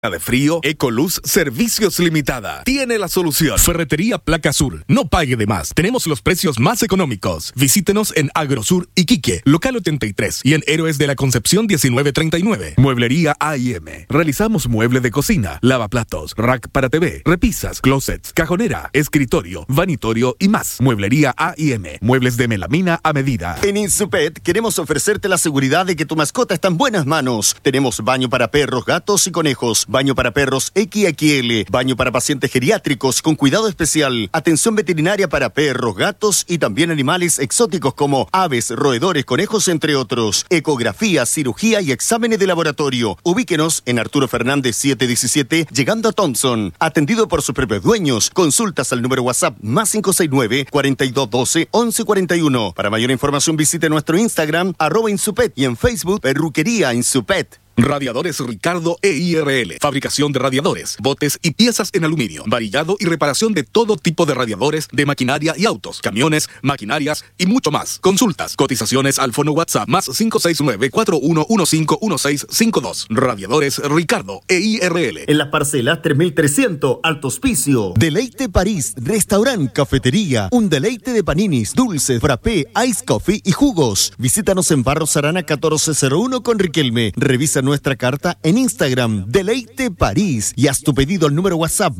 de frío, Ecoluz Servicios Limitada tiene la solución. Ferretería Placa Sur, no pague de más. Tenemos los precios más económicos. Visítenos en Agrosur Iquique, local 83 y en Héroes de la Concepción 1939. Mueblería A&M. Realizamos mueble de cocina, lavaplatos, rack para TV, repisas, closets, cajonera, escritorio, vanitorio y más. Mueblería A&M. Muebles de melamina a medida. En Insupet queremos ofrecerte la seguridad de que tu mascota está en buenas manos. Tenemos baño para perros, gatos y conejos. Baño para perros XXL, baño para pacientes geriátricos con cuidado especial, atención veterinaria para perros, gatos y también animales exóticos como aves, roedores, conejos, entre otros. Ecografía, cirugía y exámenes de laboratorio. Ubíquenos en Arturo Fernández 717, llegando a Thompson. Atendido por sus propios dueños. Consultas al número WhatsApp +569-4212-1141. Para mayor información visite nuestro Instagram @Insupet y en Facebook Perruquería Insupet. Radiadores Ricardo EIRL. Fabricación de radiadores, botes y piezas en aluminio. Varillado y reparación de todo tipo de radiadores, de maquinaria y autos, camiones, maquinarias y mucho más. Consultas, cotizaciones al fono WhatsApp +569-4115-1652. Radiadores Ricardo EIRL. En las parcelas 3300, Alto Hospicio. Deleite París, restaurante, cafetería. Un deleite de paninis, dulces, frappé, ice coffee y jugos. Visítanos en Barros Arana 1401 con Riquelme. Revisa nuestra carta en Instagram, Deleite París, y haz tu pedido al número WhatsApp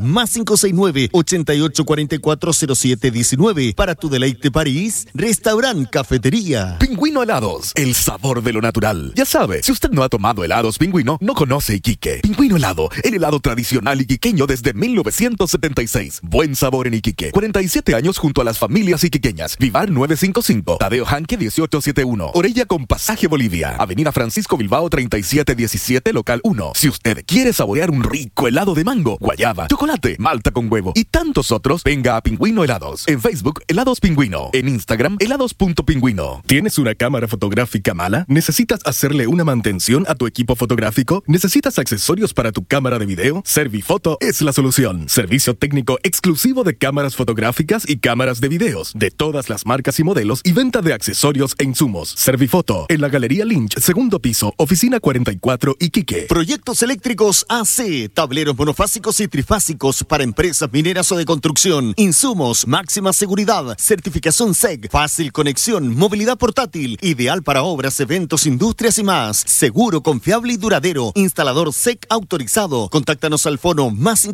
+569-88440719 para tu Deleite París, restaurante, cafetería. Pingüino Helados, el sabor de lo natural. Ya sabe, si usted no ha tomado helados Pingüino, no conoce Iquique. Pingüino Helado, el helado tradicional iquiqueño desde 1976. Buen sabor en Iquique. 47 años junto a las familias iquiqueñas. Vivar 955, Tadeo Janque 1871, Orella con Pasaje Bolivia, Avenida Francisco Bilbao 3717, local 1. Si usted quiere saborear un rico helado de mango, guayaba, chocolate, malta con huevo y tantos otros, venga a Pingüino Helados. En Facebook, Helados Pingüino. En Instagram, helados.pingüino. ¿Tienes una cámara fotográfica mala? ¿Necesitas hacerle una mantención a tu equipo fotográfico? ¿Necesitas accesorios para tu cámara de video? Servifoto es la solución. Servicio técnico exclusivo de cámaras fotográficas y cámaras de videos, de todas las marcas y modelos, y venta de accesorios e insumos. Servifoto, en la Galería Lynch, segundo piso, oficina 44 Iquique. Proyectos eléctricos AC, tableros monofásicos y trifásicos para empresas mineras o de construcción. Insumos, máxima seguridad, certificación SEC, fácil conexión, movilidad portátil, ideal para obras, eventos, industrias y más. Seguro, confiable y duradero. Instalador SEC autorizado. Contáctanos al fono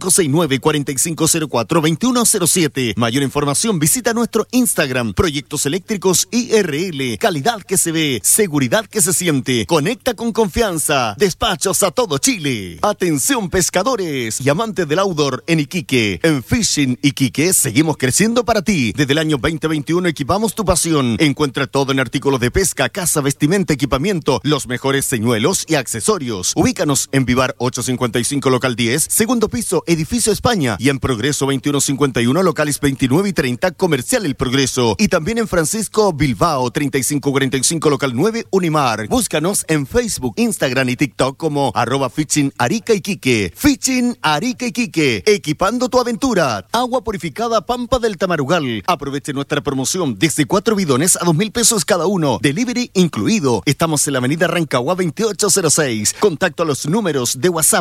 +569-4504-2107. Mayor información visita nuestro Instagram, Proyectos Eléctricos IRL. Calidad que se ve, seguridad que se siente. Conecta con confianza. Despachos a todo Chile. Atención pescadores y amantes del outdoor en Iquique. En Fishing Iquique seguimos creciendo para ti. Desde el año 2021 equipamos tu pasión. Encuentra todo en artículos de pesca, caza, vestimenta, equipamiento, los mejores señuelos y accesorios. Ubícanos en Vivar 855 local 10, segundo piso, edificio España, y en Progreso 2151 locales 29 y 30, comercial El Progreso, y también en Francisco Bilbao 3545 local 9, Unimar. Búscanos en Facebook, Instagram y TikTok como @Fishing Arica Iquique. Fishing Arica Iquique, equipando tu aventura. Agua purificada Pampa del Tamarugal. Aproveche nuestra promoción desde 4 bidones a 2,000 pesos cada uno. Delivery incluido. Estamos en la avenida Rancagua 2806. Contacto a los números de WhatsApp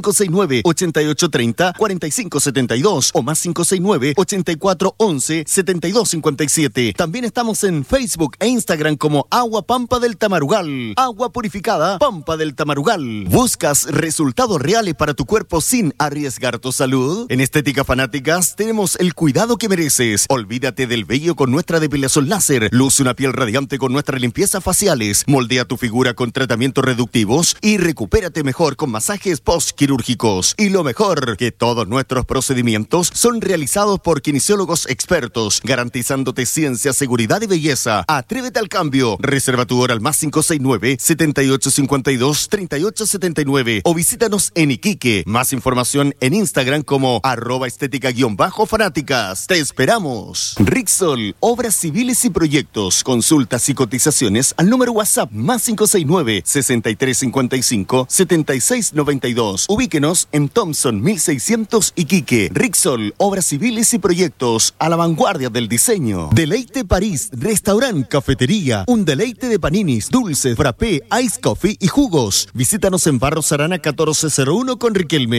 +569-8830-4572 o +569-8411-7257. También estamos en Facebook e Instagram como Agua Pampa del Tamarugal. Agua purificada Pampa del Tamarugal. ¿Buscas resultados reales para tu cuerpo sin arriesgar tu salud? En Estética Fanáticas tenemos el cuidado que mereces. Olvídate del vello con nuestra depilación láser. Luce una piel radiante con nuestras limpiezas faciales. Moldea tu figura con tratamientos reductivos y recupérate mejor con masajes postquirúrgicos. Y lo mejor, que todos nuestros procedimientos son realizados por kinesiólogos expertos, garantizándote ciencia, seguridad y belleza. Atrévete al cambio. Reserva tu hora al +5852-3879 o visítanos en Iquique. Más información en Instagram como @estética_fanáticas. Te esperamos. Rixol, obras civiles y proyectos. Consultas y cotizaciones al número WhatsApp +59-6355-7692. Ubíquenos en Thompson 1600 Iquique. Rixol, obras civiles y proyectos a la vanguardia del diseño. Deleite París, restaurante, cafetería. Un deleite de paninis, dulces, frappé, ice coffee y jugos. Visítanos en Barros Arana 1401 con Riquelme.